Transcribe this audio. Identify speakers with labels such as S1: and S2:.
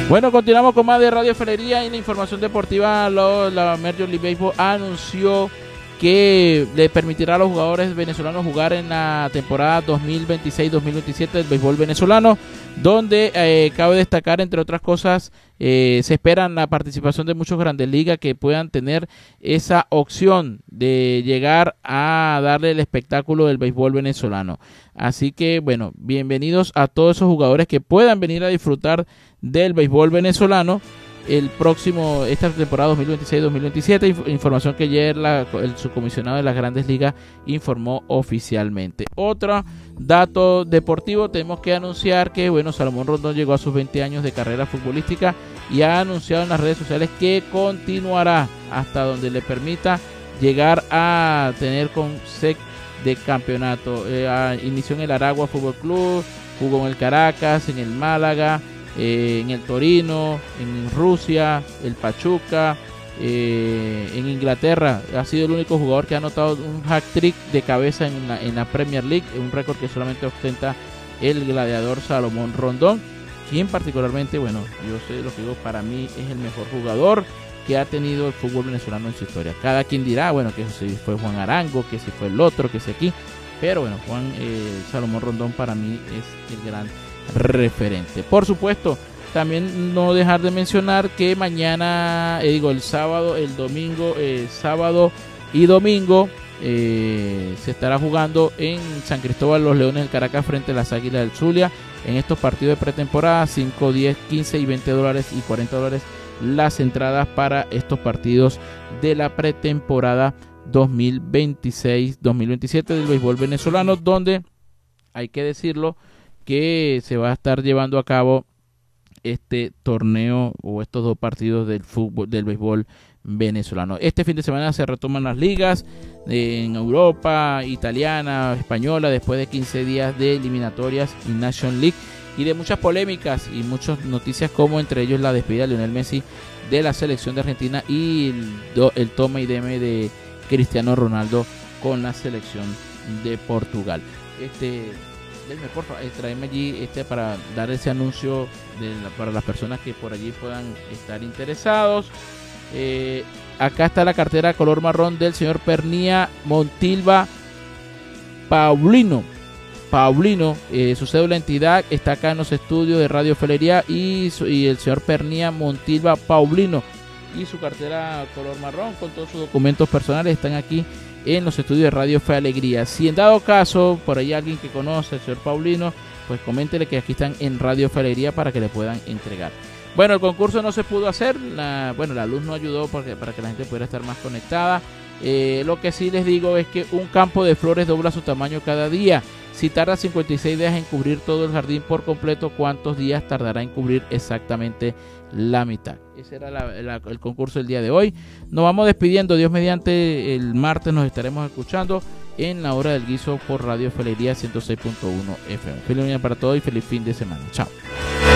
S1: Bueno, continuamos con más de Radio Felería y la información deportiva. La Major League Baseball anunció que le permitirá a los jugadores venezolanos jugar en la temporada 2026-2027 del béisbol venezolano, donde cabe destacar, entre otras cosas, se espera la participación de muchos grandes ligas que puedan tener esa opción de llegar a darle el espectáculo del béisbol venezolano. Así que, bueno, bienvenidos a todos esos jugadores que puedan venir a disfrutar del béisbol venezolano esta temporada 2026-2027, información que ayer el subcomisionado de las Grandes Ligas informó oficialmente. Otro dato deportivo, tenemos que anunciar que, bueno, Salomón Rondón llegó a sus 20 años de carrera futbolística y ha anunciado en las redes sociales que continuará hasta donde le permita llegar a tener con sec de campeonato. Inició en el Aragua Fútbol Club, jugó en el Caracas, en el Málaga, en el Torino, en Rusia, el Pachuca, en Inglaterra. Ha sido el único jugador que ha anotado un hat-trick de cabeza en la Premier League, un récord que solamente ostenta el gladiador Salomón Rondón, quien particularmente, bueno, yo sé lo que digo, para mí es el mejor jugador que ha tenido el fútbol venezolano en su historia. Cada quien dirá, bueno, que si fue Juan Arango, que si fue el otro, que si aquí, pero bueno, Salomón Rondón para mí es el gran referente. Por supuesto, también no dejar de mencionar que mañana, el sábado, sábado y domingo se estará jugando en San Cristóbal los Leones del Caracas frente a las Águilas del Zulia en estos partidos de pretemporada. 5, 10, 15 y $20 y $40 las entradas para estos partidos de la pretemporada 2026-2027 del béisbol venezolano, donde hay que decirlo que se va a estar llevando a cabo este torneo o estos dos partidos del fútbol, del béisbol venezolano. Este fin de semana se retoman las ligas en Europa, italiana, española, después de 15 días de eliminatorias y National League y de muchas polémicas y muchas noticias, como entre ellos la despedida de Lionel Messi de la selección de Argentina y el toma y deme de Cristiano Ronaldo con la selección de Portugal. Porfa, tráeme allí para dar ese anuncio para las personas que por allí puedan estar interesados. Acá está la cartera color marrón del señor Pernía Montilva Paulino. Su cédula de entidad está acá en los estudios de Radio Felería y el señor Pernía Montilva Paulino y su cartera color marrón con todos sus documentos personales están aquí en los estudios de Radio Fe Alegría. Si en dado caso por ahí alguien que conoce al señor Paulino, pues coméntele que aquí están en Radio Fe Alegría para que le puedan entregar. Bueno, el concurso no se pudo hacer, la luz no ayudó para que la gente pudiera estar más conectada. Lo que sí les digo es que un campo de flores dobla su tamaño cada día. Si tarda 56 días en cubrir todo el jardín por completo, ¿cuántos días tardará en cubrir exactamente la mitad? Ese era el concurso del día de hoy. Nos vamos despidiendo. Dios mediante, el martes nos estaremos escuchando en la hora del guiso por Radio Felería 106.1 FM. Feliz mañana para todos y feliz fin de semana. Chao.